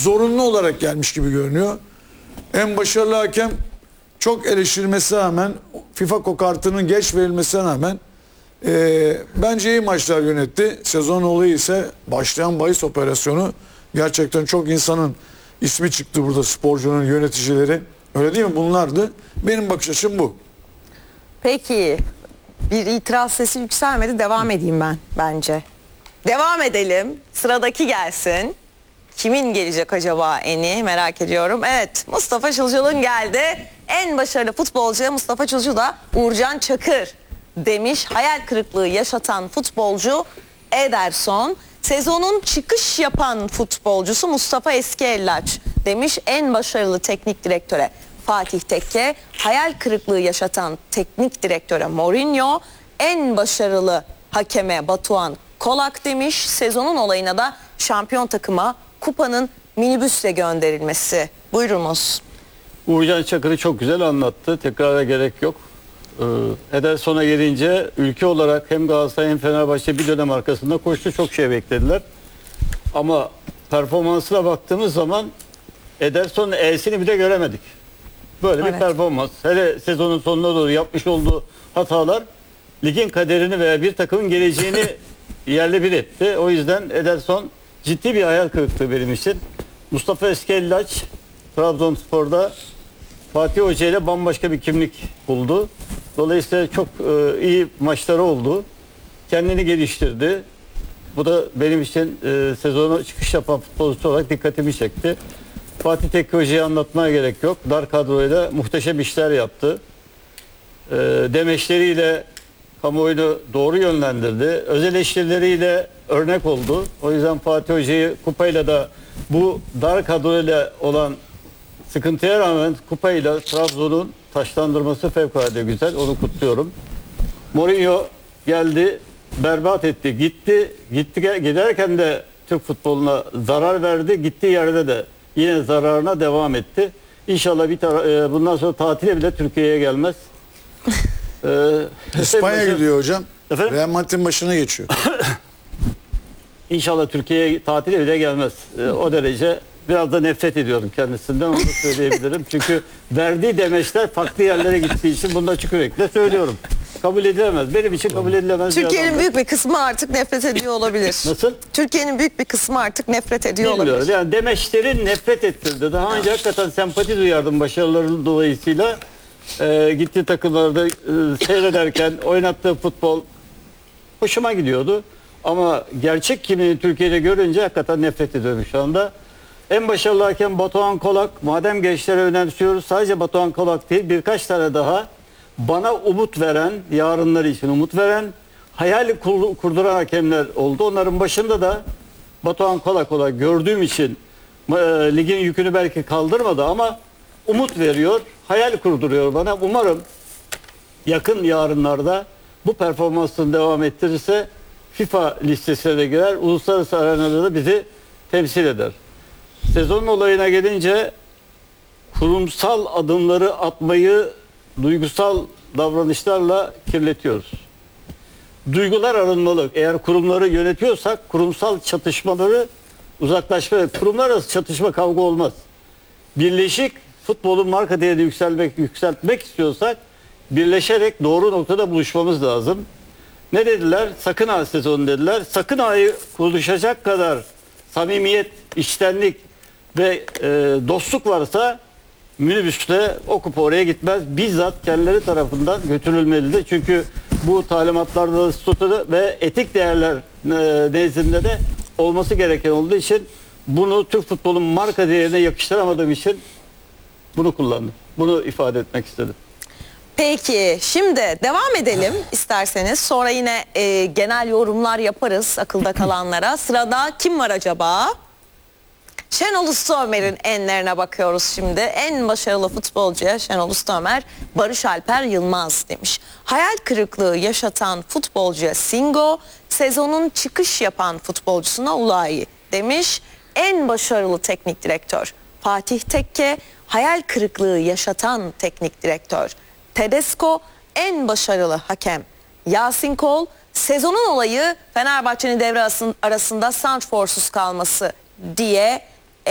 zorunlu olarak gelmiş gibi görünüyor. En başarılı hakem çok eleştirilmesine rağmen, FIFA kokartının geç verilmesine rağmen bence iyi maçlar yönetti. Sezon olayı ise başlayan bahis operasyonu, gerçekten çok insanın ismi çıktı burada, sporcunun, yöneticileri. Öyle değil mi? Bunlardı. Benim bakış açım bu. Peki bir itiraz sesi yükselmedi. Devam edeyim ben bence. Devam edelim. Sıradaki gelsin. Kimin gelecek acaba eni merak ediyorum. Evet, Mustafa Çılcıl'ın geldi. En başarılı futbolcu Mustafa Çılcıl da Uğurcan Çakır demiş. Hayal kırıklığı yaşatan futbolcu Ederson. Sezonun çıkış yapan futbolcusu Mustafa Eskiellaç demiş. En başarılı teknik direktöre Fatih Tekke. Hayal kırıklığı yaşatan teknik direktöre Mourinho. En başarılı hakeme Batuhan Kolak demiş. Sezonun olayına da şampiyon takıma kupanın minibüsle gönderilmesi. Buyurunuz. Uğurcan Çakır'ı çok güzel anlattı. Tekrara gerek yok. Ederson'a gelince ülke olarak hem Galatasaray hem Fenerbahçe bir dönem arkasında koştu. Çok şey beklediler. Ama performansına baktığımız zaman Ederson'un E'sini bile göremedik. Böyle bir performans. Hele sezonun sonuna doğru yapmış olduğu hatalar ligin kaderini veya bir takımın geleceğini yerle bir etti. O yüzden Ederson ciddi bir hayal kırıklığı benim için. Mustafa Eskiellaç Trabzonspor'da Fatih Hoca ile bambaşka bir kimlik buldu. Dolayısıyla çok iyi maçları oldu. Kendini geliştirdi. Bu da benim için sezonu çıkış yapan futbolcu olarak dikkatimi çekti. Fatih Tekke Hoca'yı anlatmaya gerek yok. Dar kadroyla muhteşem işler yaptı. Demeçleriyle kamuoyunu doğru yönlendirdi. Öz eleştirileriyle örnek oldu. O yüzden Fatih Hoca'yı kupayla da bu dar kadroyla olan sıkıntıya rağmen kupayla Trabzon'un taşlandırması fevkalade güzel. Onu kutluyorum. Mourinho geldi, berbat etti. Giderken de Türk futboluna zarar verdi. Gittiği yerde de yine zararına devam etti. İnşallah bundan sonra tatile bile Türkiye'ye gelmez. İspanya gidiyor hocam. Efendim? Real Madrid'in başına geçiyor. İnşallah Türkiye'ye tatile bile gelmez. O derece biraz da nefret ediyorum kendisinden, onu da söyleyebilirim. Çünkü verdiği demeçler farklı yerlere gittiği için bunu da açık yürekle söylüyorum. Kabul edilemez. Benim için kabul edilemez. Türkiye'nin büyük bir kısmı artık nefret ediyor olabilir. Nasıl? Türkiye'nin büyük bir kısmı artık nefret ediyor olabilir. Yani demeçlerin nefret ettirdi. Daha önce hakikaten sempati duyardım başarıları dolayısıyla. Gittiği takımlarda seyrederken oynattığı futbol hoşuma gidiyordu. Ama gerçek kimliğini Türkiye'de görünce hakikaten nefret ediyorum şu anda. En başarılı hakem Batuhan Kolak. Madem gençlere önemsiyoruz, sadece Batuhan Kolak değil, birkaç tane daha bana umut veren, yarınları için umut veren, hayal kurduran hakemler oldu. Onların başında da Batuhan Kolak olarak gördüğüm için ligin yükünü belki kaldırmadı ama umut veriyor, hayal kurduruyor bana. Umarım yakın yarınlarda bu performansını devam ettirirse FIFA listesine de girer, uluslararası arenada da bizi temsil eder. Sezonun olayına gelince kurumsal adımları atmayı duygusal davranışlarla kirletiyoruz. Duygular arınmalı. Eğer kurumları yönetiyorsak kurumsal çatışmaları uzaklaşma, kurumlar arası çatışma, kavga olmaz. Birleşik futbolun marka değerini yükseltmek istiyorsak birleşerek doğru noktada buluşmamız lazım. Ne dediler? Sakın ha sezonu dediler. Sakın ha'yı konuşacak kadar samimiyet, içtenlik ve dostluk varsa minibüste o kupa oraya gitmez. Bizzat kendileri tarafından götürülmelidir. Çünkü bu talimatlarda statüde ve etik değerler nezdinde de olması gereken olduğu için bunu Türk futbolun marka değerine yakıştıramadığım için bunu kullandım. Bunu ifade etmek istedim. Peki şimdi devam edelim isterseniz. Sonra yine genel yorumlar yaparız akılda kalanlara. Sırada kim var acaba? Şenol Ustomer'in enlerine bakıyoruz şimdi. En başarılı futbolcuya Şenol Ustomer, Barış Alper Yılmaz demiş. Hayal kırıklığı yaşatan futbolcuya Singo, sezonun çıkış yapan futbolcusuna Ulayi demiş. En başarılı teknik direktör Fatih Tekke, hayal kırıklığı yaşatan teknik direktör Tedesco, en başarılı hakem Yasin Kol, sezonun olayı Fenerbahçe'nin devre arasında santrforsuz kalması diye